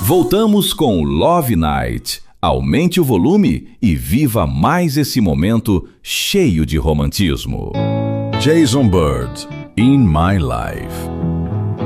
Voltamos com Love Night. Aumente o volume e viva mais esse momento cheio de romantismo. Jason Bird, In My Life.